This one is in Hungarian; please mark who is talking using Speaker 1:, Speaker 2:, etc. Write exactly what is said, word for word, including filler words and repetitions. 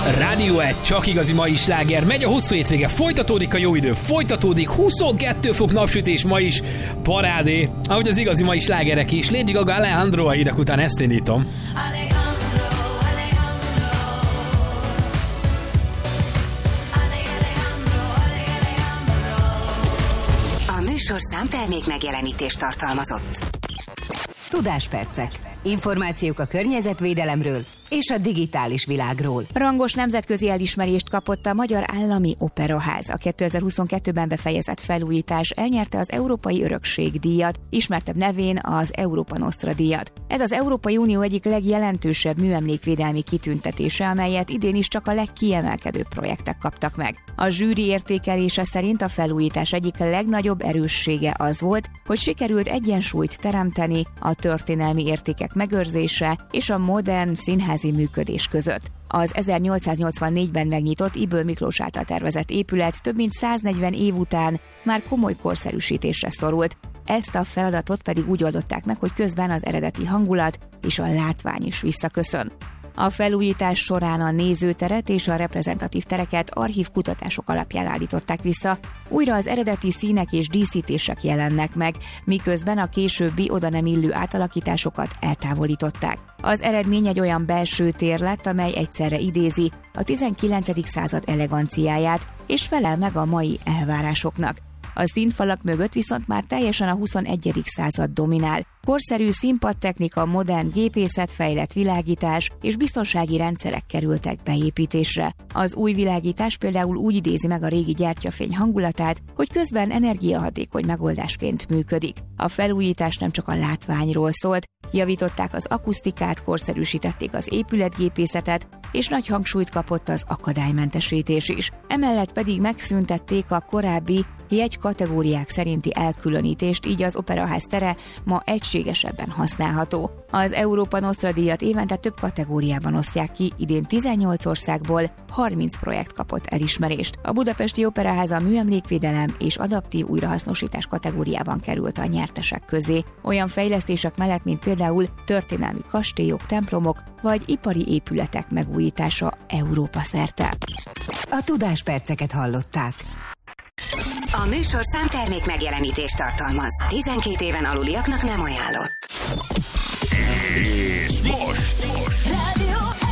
Speaker 1: Rádió egy, csak igazi mai sláger. Megy a hosszú hétvége, folytatódik a jó idő, folytatódik huszonkettő fok napsütés ma is, parádé, ahogy az igazi mai slágerek is. Lady Gaga, Alejandro a hírek után ezt indítom.
Speaker 2: A műsorszám termék megjelenítést tartalmazott.
Speaker 3: Tudáspercek. Információk a környezetvédelemről és a digitális világról.
Speaker 4: Rangos nemzetközi elismerést kapott a Magyar Állami Operaház. A kétezer-huszonkettőben befejezett felújítás elnyerte az Európai Örökség díjat, ismertebb nevén az Európa Nostra díjat. Ez az Európai Unió egyik legjelentősebb műemlékvédelmi kitüntetése, amelyet idén is csak a legkiemelkedőbb projektek kaptak meg. A zsűri értékelése szerint a felújítás egyik legnagyobb erőssége az volt, hogy sikerült egyensúlyt teremteni a történelmi értékek megőrzése és a modern színházi működés között. Az ezernyolcszáznyolcvannégyben megnyitott Ybl Miklós által tervezett épület több mint száznegyven év után már komoly korszerűsítésre szorult. Ezt a feladatot pedig úgy oldották meg, hogy közben az eredeti hangulat és a látvány is visszaköszön. A felújítás során a nézőteret és a reprezentatív tereket archív kutatások alapján állították vissza, újra az eredeti színek és díszítések jelennek meg, miközben a későbbi oda nem illő átalakításokat eltávolították. Az eredmény egy olyan belső tér lett, amely egyszerre idézi a tizenkilencedik század eleganciáját és felel meg a mai elvárásoknak. A színfalak mögött viszont már teljesen a huszonegyedik század dominál. Korszerű színpadtechnika, modern gépészet, fejlett világítás és biztonsági rendszerek kerültek beépítésre. Az új világítás például úgy idézi meg a régi gyertyafény hangulatát, hogy közben energiahatékony megoldásként működik. A felújítás nem csak a látványról szólt, javították az akusztikát, korszerűsítették az épületgépészetet, és nagy hangsúlyt kapott az akadálymentesítés is. Emellett pedig megszüntették a korábbi jegykategóriák szerinti elkülönítést, így az Operaház tere ma egységesebben használható. Az Európa Nostra díjat évente több kategóriában osztják ki, idén tizennyolc országból harminc projekt kapott elismerést. A Budapesti Operaház a műemlékvédelem és adaptív újrahasznosítás kategóriában került a nyertesek közé. Olyan fejlesztések mellett, mint például történelmi kastélyok, templomok vagy ipari épületek megújítása Európa szerte.
Speaker 3: A tudásperceket hallották.
Speaker 2: A műsorszám termék megjelenítést tartalmaz. tizenkét éven aluliaknak nem ajánlott.
Speaker 5: És most, most.
Speaker 2: Rádió